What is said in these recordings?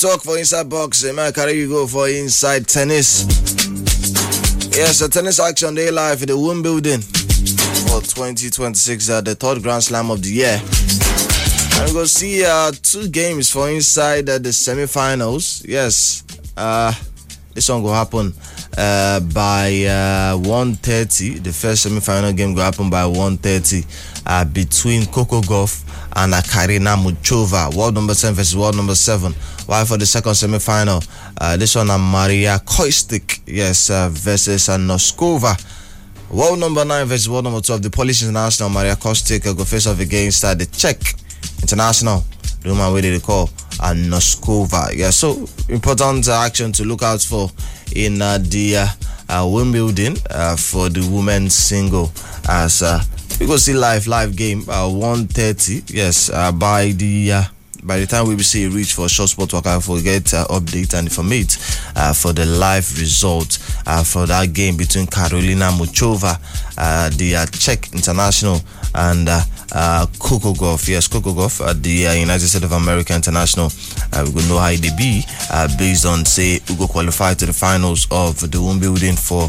talk for inside boxing. I carry you go for inside tennis. Yes, the tennis action day live at the Wimbledon for 2026, the third Grand Slam of the year. And we're going to see 2 games for inside the semi-finals. Yes, this one will happen by 1:30. The first semi-final game will happen by 1:30 between Coco Gauff and Karina Muchova, world number 10 versus world number 7. While for the second semi-final, this one Maria Koistik, yes, versus Noskova, world number 9 versus world number 12. The Polish international Maria Koistik will face off against the Czech international, the woman we did call Noskova. Yeah, so important action to look out for in the Wimbledon for the women's single, as we go see live game 1:30. Yes, by the time we will see a reach for Short Sport Walker, forget update and informate for the live result for that game between Karolina Muchova, the Czech international, and Coco Gauff. Yes, Coco Gauff, the United States of America international. We will know how it be based on, say, who go qualify to the finals of the Wimbledon for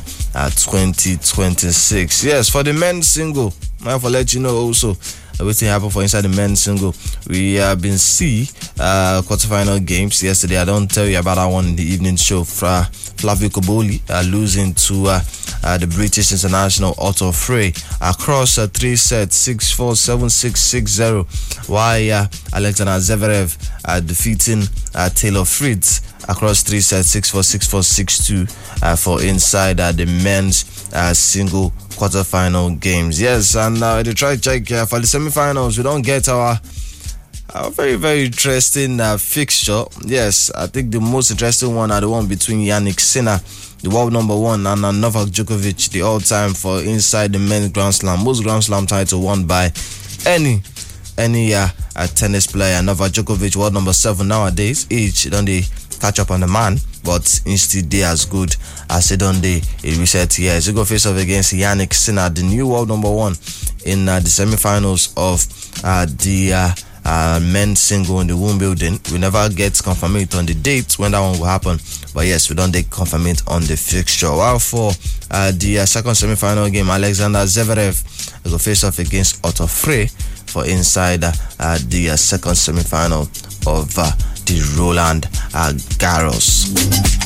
2026. Yes, for the men's single, I will let you know also everything happened for inside the men's single. We have been see quarterfinal games yesterday. I don't tell you about that one in the evening show. Flavio Cobolli losing to the British international Otto Frey across 3 sets, 6-4, 7-6, 6-0. While Alexander Zverev defeating Taylor Fritz across 3 sets, 6-4, 6-4, 6-2 for inside the men's single quarterfinal games. Yes, and to try to check for the semi-finals, we don't get our very, very interesting fixture. Yes, I think the most interesting one are the one between Yannick Sinner, the world number 1, and Novak Djokovic, the all-time for inside the men's Grand Slam. Most Grand Slam title won by any tennis player. Novak Djokovic, world number 7 nowadays. Each don't they catch up on the man, but instead they as good as they done they reset years. He go face off against Yannick Sinner, the new world number 1 in the semi-finals of the men's single in the Wimbledon. We never get confirmed on the date when that one will happen, but yes, we don't get confirmed on the fixture. While for the second semi-final game, Alexander Zverev will face off against Otto Frey for inside the second semi-final of the Roland Garros.